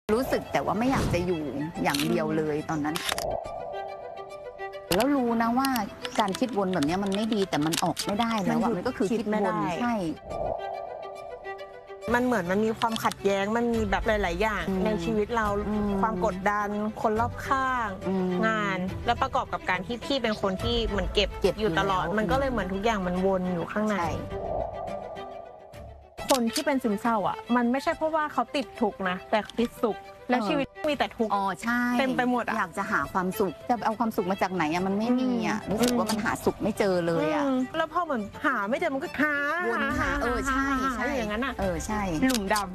รู้สึกแต่ว่าไม่อยากจะอยู่อย่างเดียวเลยตอนนั้นแล้วรู้นะว่าการคิดวนแบบนี้มันไม่ดีแต่มันออกไม่ได้แล้วอะมันก็คือคิดวนใช่มันเหมือนมันมีความขัดแย้งมันมีแบบหลายๆอย่างในชีวิตเราความกดดันคนรอบข้างงานแล้วประกอบกับการที่พี่เป็นคนที่เหมือนเก็บอยู่ตลอดมันก็เลยเหมือนทุกอย่างมันวนอยู่ข้างในคนที่เป็นซึมเศร้าอ่ะมันไม่ใช่เพราะว่าเขาติดทุกข์นะแต่ติดสุขและชีวิตมีแต่ทุกข์ใช่เต็มไปหมดอยากจะหาความสุขจะเอาความสุขมาจากไหนอะมันไม่มีอะรู้สึกว่ามันหาสุขไม่เจอเลยอะแล้วพอเหมือนหาไม่เจอมันก็วนหาใช่อย่างนั้นอะใช่หลุมดำ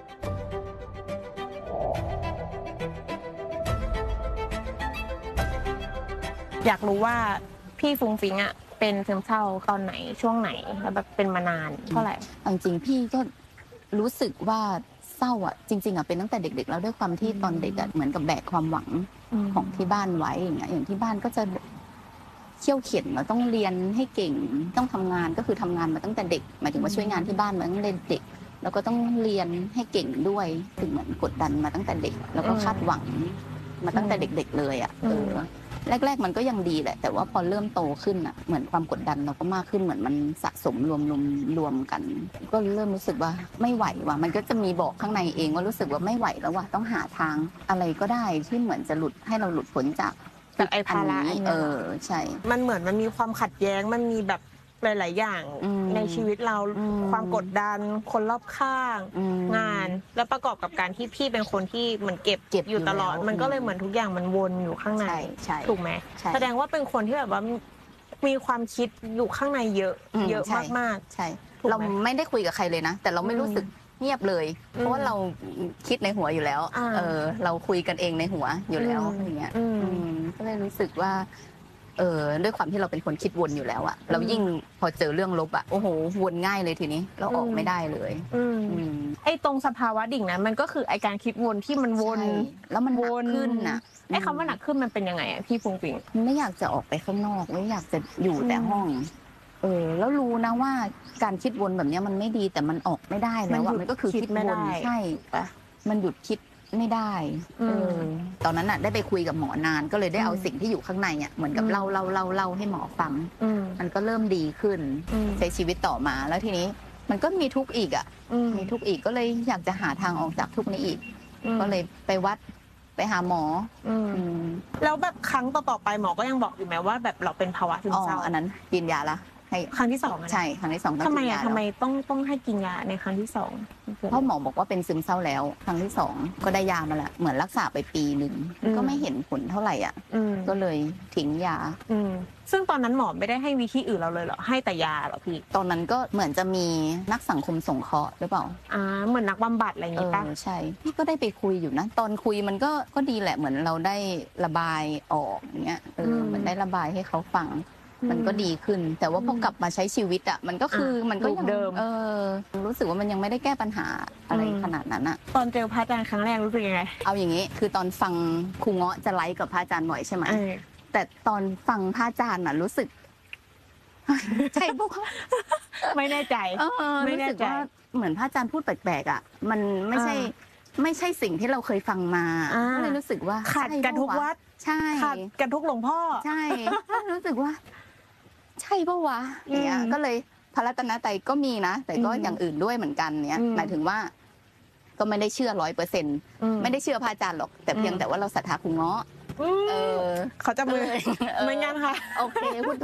อยากรู้ว่าพี่ฟุ้งฟิ้งอะเป็นซึมเศร้าตอนไหนช่วงไหนแล้วแบบเป็นมานานเท่าไหร่จริงๆพี่ก็รู้สึกว่าเศร้าอ่ะจริงๆอ่ะเป็นตั้งแต่เด็กๆแล้วด้วยความที่ตอนเด็กอ่ะเหมือนกับแบกความหวังของที่บ้านไว้อย่างเงี้ยอย่างที่บ้านก็จะเขี่ยวเข็นเราต้องเรียนให้เก่งต้องทำงานก็คือทำงานมาตั้งแต่เด็กหมายถึงว่าช่วยงานที่บ้านมาตั้งแต่เด็กแล้วก็ต้องเรียนให้เก่งด้วยถึงเหมือนกดดันมาตั้งแต่เด็กแล้วก็คาดหวังมาตั้งแต่เด็กๆเลยอ่ะแรกๆมันก็ยังดีแหละแต่ว่าพอเริ่มโตขึ้นอ่ะเหมือนความกดดันเราก็มากขึ้นเหมือนมันสะสมรวมกันก็เริ่มรู้สึกว่าไม่ไหวว่ะมันก็จะมีบอกข้างในเองว่ารู้สึกว่าไม่ไหวแล้วว่ะต้องหาทางอะไรก็ได้ที่เหมือนจะหลุดให้เราหลุดพ้นจากไอ้ภาระใช่มันเหมือนมันมีความขัดแย้งมันมีแบบหลายๆอย่างในชีวิตเราความกดดันคนรอบข้างงานแล้วประกอบกับการที่พี่เป็นคนที่เหมือนเก็บอยู่ตลอดมันก็เลยเหมือนทุกอย่างมันวนอยู่ข้างในถูกไหมแสดงว่าเป็นคนที่แบบว่ามีความคิดอยู่ข้างในเยอะมากๆใช่เราไม่ได้คุยกับใครเลยนะแต่เราไม่รู้สึกเงียบเลยเพราะว่าเราคิดในหัวอยู่แล้วเราคุยกันเองในหัวอยู่แล้วอย่างเงี้ยก็เลยรู้สึกว่าด้วยความที่เราเป็นคนคิดวนอยู่แล้วอะเรายิ่งพอเจอเรื่องลบอะโอ้โหวนง่ายเลยทีนี้เราออกไม่ได้เลยไอ้ตรงสภาวะดิ่งนั้นมันก็คือไอ้การคิดวนที่มันวนแล้วมันวนขึ้นอะไอ้คำว่าหนักขึ้นมันเป็นยังไงอะพี่ฟุ้งฟิ้งไม่อยากจะออกไปข้างนอกไม่อยากจะอยู่แต่ห้องแล้วรู้นะว่าการคิดวนแบบนี้มันไม่ดีแต่มันออกไม่ได้แล้วอะมันก็คือคิดวนใช่มันหยุดคิดไม่ได้ตอนนั้นน่ะได้ไปคุยกับหมอนานก็เลยได้เอาสิ่งที่อยู่ข้างในอ่ะเหมือนกับเล่าให้หมอฟังมันก็เริ่มดีขึ้นใช้ชีวิตต่อมาแล้วทีนี้มันก็มีทุกข์อีกอ่ะมีทุกข์อีกก็เลยอยากจะหาทางออกจากทุกข์นี้อีกก็เลยไปวัดไปหาหมอแล้วแบบครั้งต่อไปหมอก็ยังบอกอยู่ไหมว่าแบบเราเป็นภาวะซึมเศร้าอันนั้นกินยาละครั้งที่สองใช่ครั้งที่สองทำไมต้องให้กินยาในครั้งที่สองเพราะหมอบอกว่าเป็นซึมเศร้าแล้วครั้งที่สองก็ได้ยามาแล้วเหมือนรักษาไปปีนึงก็ไม่เห็นผลเท่าไหร่อ่ะก็เลยทิ้งยาซึ่งตอนนั้นหมอไม่ได้ให้วิธีอื่นเราเลยเหรอให้แต่ยาเหรอพี่ตอนนั้นก็เหมือนจะมีนักสังคมสงเคราะห์หรือเปล่าเหมือนนักบำบัดอะไรอย่างงี้ป่ะใช่พี่ก็ได้ไปคุยอยู่นะตอนคุยมันก็ดีแหละเหมือนเราได้ระบายออกอย่างเงี้ยเหมือนได้ระบายให้เขาฟังมันก็ดีขึ้นแต่ว่าพอกลับมาใช้ชีวิตอ่ะมันก็คือมันก็ยังเดิมรู้สึกว่ามันยังไม่ได้แก้ปัญหาอะไรขนาดนั้นอ่ะตอนเจอพระอาจารย์ครั้งแรกรู้สึกยังไงเอาอย่างนี้คือตอนฟังครูเงาะจะไลฟ์กับพระอาจารย์บ่อยใช่ไหมแต่ตอนฟังพระอาจารย์น่ะรู้สึกใช่ปุ๊บไม่แน่ใจไม่แน่ใจเหมือนพระอาจารย์พูดแปลกๆอ่ะมันไม่ใช่สิ่งที่เราเคยฟังมาก็เลยรู้สึกว่าขัดกันทุกวัดใช่ขัดกันทุกหลวงพ่อใช่รู้สึกว่าใช่ปะวะเนี่ยก็เลยพระรัตนตรัยก็มีนะแต่ก็อย่างอื่นด้วยเหมือนกันเนี่ยหมายถึงว่าก็ไม่ได้เชื่อ100%ไม่ได้เชื่อพระอาจารย์หรอกแต่เพียงแต่ว่าเราศรัทธาครูเงาะเขาจะมือไม่งั้นค่ะโอเคพูด